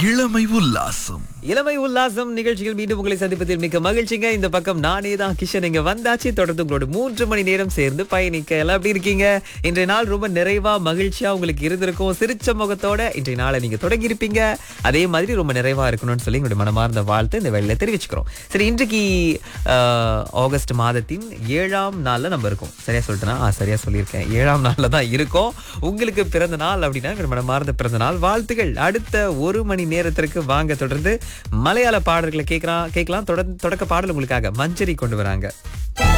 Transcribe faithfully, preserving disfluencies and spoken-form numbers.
இளமை உல்லாசம். இளமை உல்லாசம் நிகழ்ச்சியில் மீண்டும் உங்களை சந்திப்பதில் மிக்க மகிழ்ச்சிங்க. இந்த பக்கம் நானே தான் கிஷன் இங்க வந்தாச்சு. தொடர்ந்து உங்களோட மூன்று மணி நேரம் சேர்ந்து பயணிக்க எல்லாம் எப்படி இருக்கீங்க? இன்றைய நாள் ரொம்ப நிறைவா மகிழ்ச்சியா உங்களுக்கு இருந்திருக்கும். சிரிச்ச முகத்தோட இன்றைய நாளை நீங்க தொடங்கி இருப்பீங்க. அதே மாதிரி ரொம்ப நிறைவா இருக்கணும்னு சொல்லி எங்களுடைய மனமார்ந்த வாழ்த்து இந்த வேளையில தெரிவிச்சுக்கிறோம். சரி, இன்றைக்கு ஆஹ், ஆகஸ்ட் மாதத்தின் ஏழாம் நாள்ல நம்ம இருக்கோம். சரியா சொல்லிட்டேனா? ஆ, சரியா சொல்லியிருக்கேன். ஏழாம் நாள்ல தான் இருக்கோம். உங்களுக்கு பிறந்த நாள் அப்படின்னா எங்களுடைய மனமார்ந்த பிறந்த நாள் வாழ்த்துகள். அடுத்த ஒரு மணி நேரத்திற்கு வாங்க தொடர்ந்து மலையாள பாடல்களை கேட்கலாம் கேட்கலாம் தொடர்ந்து தொடக்க பாடல் உங்களுக்காக மஞ்சரி கொண்டு வராங்க.